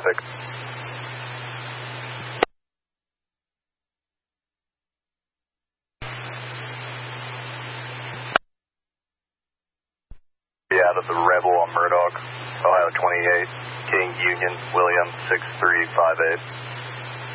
traffic. Out of the Rebel on Murdoch, Ohio 28, King Union, William 6358.